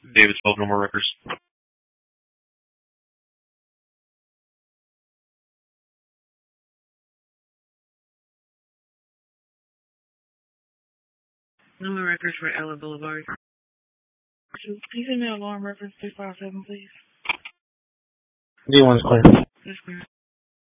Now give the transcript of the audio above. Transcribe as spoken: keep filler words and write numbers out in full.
David twelve, no more records. No more records for Ella Boulevard. Can you send me alarm reference three five seven, please? D one's clear. That's clear.